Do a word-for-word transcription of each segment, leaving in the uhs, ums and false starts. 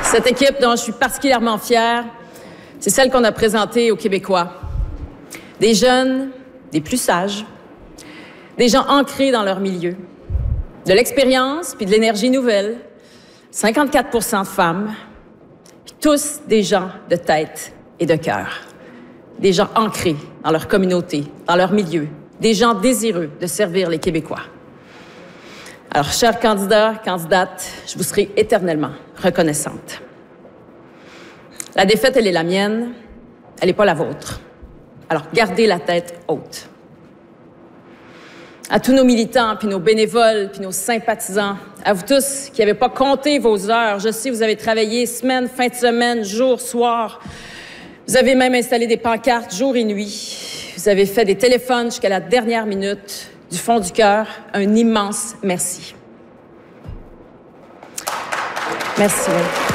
Cette équipe dont je suis particulièrement fière, c'est celle qu'on a présentée aux Québécois. Des jeunes, des plus sages, des gens ancrés dans leur milieu, de l'expérience puis de l'énergie nouvelle, cinquante-quatre pour cent de femmes, puis tous des gens de tête et de cœur, des gens ancrés dans leur communauté, dans leur milieu, des gens désireux de servir les Québécois. Alors, chers candidats, candidates, je vous serai éternellement reconnaissante. La défaite, elle est la mienne, elle n'est pas la vôtre. Alors, gardez la tête haute. À tous nos militants, puis nos bénévoles, puis nos sympathisants, à vous tous qui n'avez pas compté vos heures, je sais, vous avez travaillé semaine, fin de semaine, jour, soir. Vous avez même installé des pancartes jour et nuit. Vous avez fait des téléphones jusqu'à la dernière minute. Du fond du cœur, un immense merci. Merci.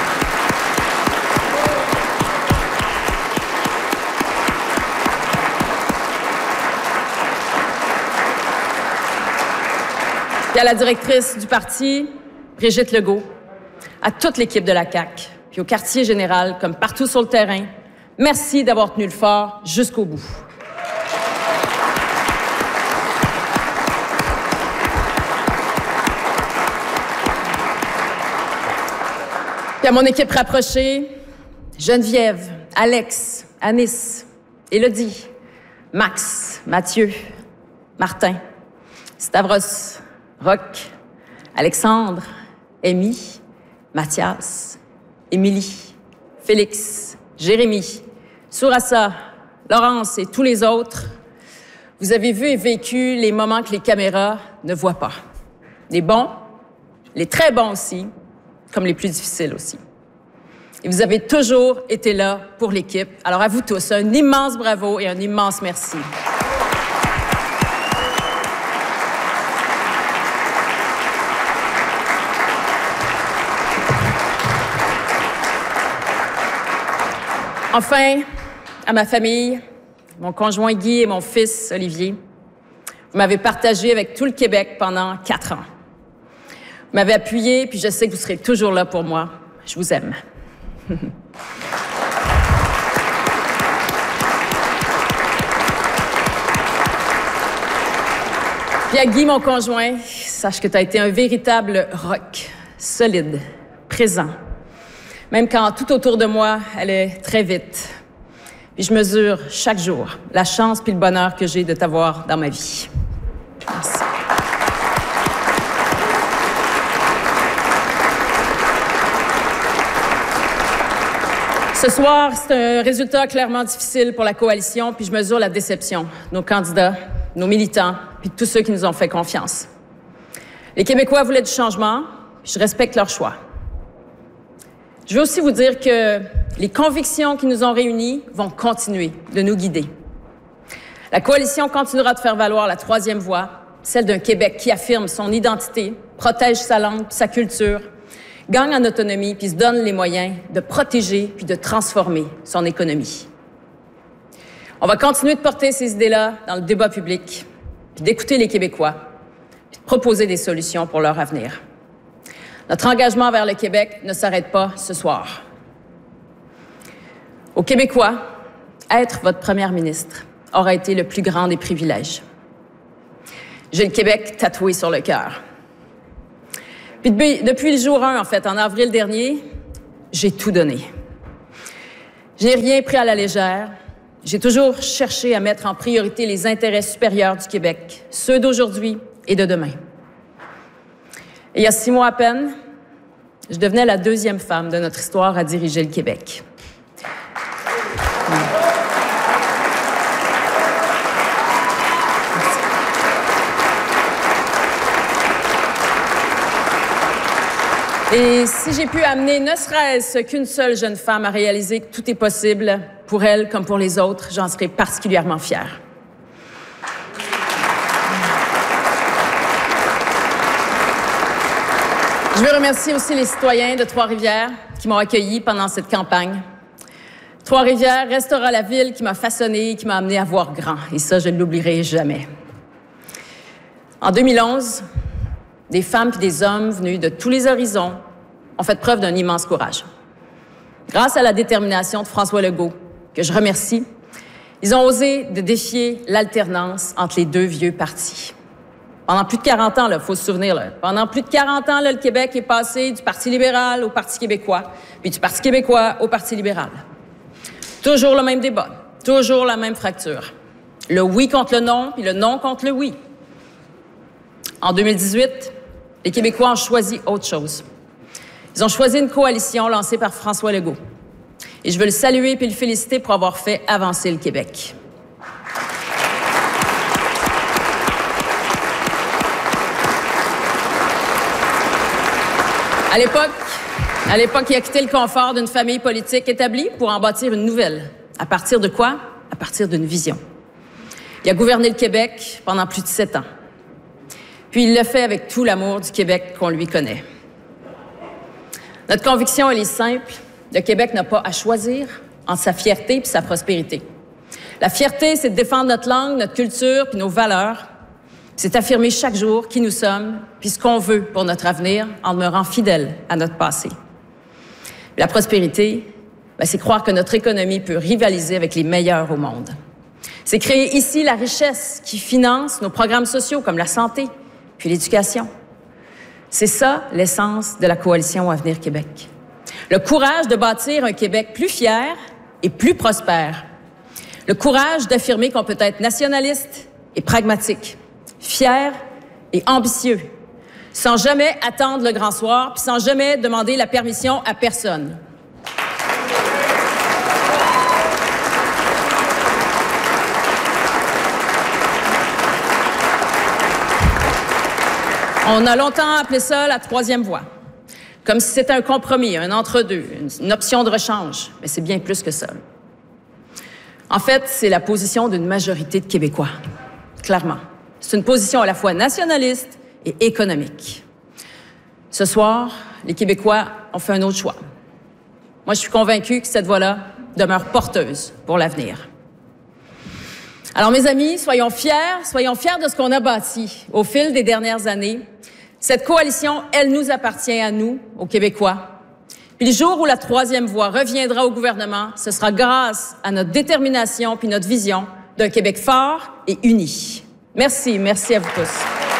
Puis à la directrice du parti, Brigitte Legault, à toute l'équipe de la C A Q, puis au quartier général, comme partout sur le terrain, merci d'avoir tenu le fort jusqu'au bout. Puis à mon équipe rapprochée, Geneviève, Alex, Anis, Élodie, Max, Mathieu, Martin, Stavros, Roch, Alexandre, Amy, Mathias, Émilie, Félix, Jérémy, Sourassa, Laurence et tous les autres, vous avez vu et vécu les moments que les caméras ne voient pas. Les bons, les très bons aussi, comme les plus difficiles aussi. Et vous avez toujours été là pour l'équipe. Alors à vous tous, un immense bravo et un immense merci. Enfin, à ma famille, mon conjoint Guy et mon fils Olivier, vous m'avez partagé avec tout le Québec pendant quatre ans. Vous m'avez appuyé, puis je sais que vous serez toujours là pour moi. Je vous aime. Puis à Guy, mon conjoint, sache que tu as été un véritable roc, solide, présent. Même quand tout autour de moi allait très vite. Puis je mesure chaque jour la chance puis le bonheur que j'ai de t'avoir dans ma vie. Merci. Ce soir, c'est un résultat clairement difficile pour la coalition, puis je mesure la déception de nos candidats, nos militants, puis de tous ceux qui nous ont fait confiance. Les Québécois voulaient du changement, puis je respecte leur choix. Je veux aussi vous dire que les convictions qui nous ont réunis vont continuer de nous guider. La coalition continuera de faire valoir la troisième voie, celle d'un Québec qui affirme son identité, protège sa langue, sa culture, gagne en autonomie puis se donne les moyens de protéger puis de transformer son économie. On va continuer de porter ces idées-là dans le débat public, puis d'écouter les Québécois, puis de proposer des solutions pour leur avenir. Notre engagement vers le Québec ne s'arrête pas ce soir. Aux Québécois, être votre première ministre aura été le plus grand des privilèges. J'ai le Québec tatoué sur le cœur. Puis depuis, depuis le jour un, en fait, en avril dernier, j'ai tout donné. Je n'ai rien pris à la légère. J'ai toujours cherché à mettre en priorité les intérêts supérieurs du Québec, ceux d'aujourd'hui et de demain. Et il y a six mois à peine, je devenais la deuxième femme de notre histoire à diriger le Québec. Et si j'ai pu amener ne serait-ce qu'une seule jeune femme à réaliser que tout est possible pour elle comme pour les autres, j'en serai particulièrement fière. Je veux remercier aussi les citoyens de Trois-Rivières qui m'ont accueilli pendant cette campagne. Trois-Rivières restera la ville qui m'a façonnée, qui m'a amenée à voir grand. Et ça, je ne l'oublierai jamais. En deux mille onze, des femmes et des hommes venus de tous les horizons ont fait preuve d'un immense courage. Grâce à la détermination de François Legault, que je remercie, ils ont osé de défier l'alternance entre les deux vieux partis. Pendant plus de quarante ans, il faut se souvenir, là, pendant plus de quarante ans, là, le Québec est passé du Parti libéral au Parti québécois, puis du Parti québécois au Parti libéral. Toujours le même débat, toujours la même fracture. Le oui contre le non, puis le non contre le oui. En deux mille dix-huit, les Québécois ont choisi autre chose. Ils ont choisi une coalition lancée par François Legault. Et je veux le saluer puis le féliciter pour avoir fait avancer le Québec. À l'époque, à l'époque, il a quitté le confort d'une famille politique établie pour en bâtir une nouvelle. À partir de quoi? À partir d'une vision. Il a gouverné le Québec pendant plus de sept ans. Puis il l'a fait avec tout l'amour du Québec qu'on lui connaît. Notre conviction, elle est simple. Le Québec n'a pas à choisir entre sa fierté et sa prospérité. La fierté, c'est de défendre notre langue, notre culture puis nos valeurs. C'est affirmer chaque jour qui nous sommes puis ce qu'on veut pour notre avenir en demeurant fidèles à notre passé. La prospérité, ben, c'est croire que notre économie peut rivaliser avec les meilleurs au monde. C'est créer ici la richesse qui finance nos programmes sociaux comme la santé puis l'éducation. C'est ça l'essence de la coalition Avenir Québec. Le courage de bâtir un Québec plus fier et plus prospère. Le courage d'affirmer qu'on peut être nationaliste et pragmatique, fier et ambitieux, sans jamais attendre le grand soir, puis sans jamais demander la permission à personne. On a longtemps appelé ça la troisième voie, comme si c'était un compromis, un entre-deux, une option de rechange. Mais c'est bien plus que ça. En fait, c'est la position d'une majorité de Québécois, clairement. C'est une position à la fois nationaliste et économique. Ce soir, les Québécois ont fait un autre choix. Moi, je suis convaincue que cette voie-là demeure porteuse pour l'avenir. Alors, mes amis, soyons fiers, soyons fiers de ce qu'on a bâti au fil des dernières années. Cette coalition, elle nous appartient à nous, aux Québécois. Puis le jour où la troisième voie reviendra au gouvernement, ce sera grâce à notre détermination puis notre vision d'un Québec fort et uni. Merci, merci à vous tous.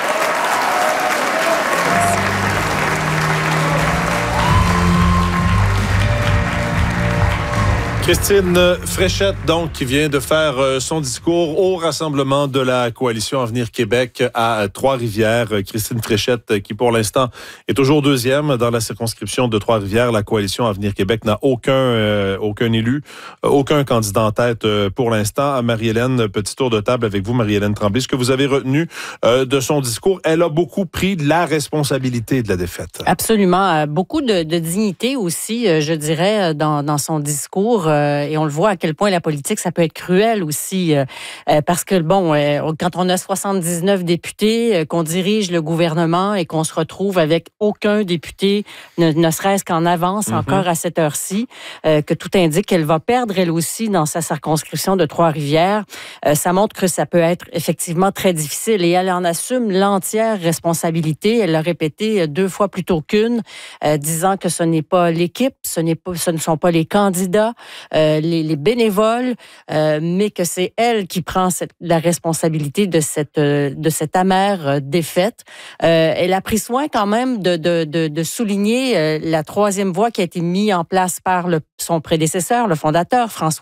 Christine Fréchette, donc, qui vient de faire euh, son discours au rassemblement de la Coalition Avenir Québec à Trois-Rivières. Christine Fréchette, qui pour l'instant est toujours deuxième dans la circonscription de Trois-Rivières. La Coalition Avenir Québec n'a aucun euh, aucun élu, euh, aucun candidat en tête euh, pour l'instant. À Marie-Hélène, petit tour de table avec vous, Marie-Hélène Tremblay. Ce que vous avez retenu euh, de son discours, elle a beaucoup pris de la responsabilité de la défaite. Absolument. Beaucoup de, de dignité aussi, je dirais, dans, dans son discours. Et on le voit à quel point la politique, ça peut être cruel aussi. Parce que, bon, quand on a soixante-dix-neuf députés, qu'on dirige le gouvernement et qu'on se retrouve avec aucun député, ne, ne serait-ce qu'en avance mm-hmm. encore à cette heure-ci, que tout indique qu'elle va perdre elle aussi dans sa circonscription de Trois-Rivières, ça montre que ça peut être effectivement très difficile. Et elle en assume l'entière responsabilité. Elle l'a répété deux fois plutôt qu'une, disant que ce n'est pas l'équipe, ce n'est pas, ce ne sont pas les candidats, Euh, les, les bénévoles, euh, mais que c'est elle qui prend cette, la responsabilité de cette, euh, de cette amère euh, défaite. Euh, elle a pris soin quand même de, de, de, de souligner euh, la troisième voie qui a été mise en place par le, son prédécesseur, le fondateur, François